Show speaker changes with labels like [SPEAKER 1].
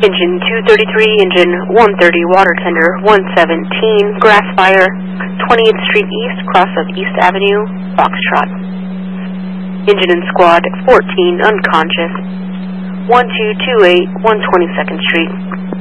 [SPEAKER 1] Engine 233, Engine 130, Water Tender 117, Grass Fire, 28th Street East, cross of East Avenue, Foxtrot. Engine and Squad 14, unconscious, 1228, 122nd Street.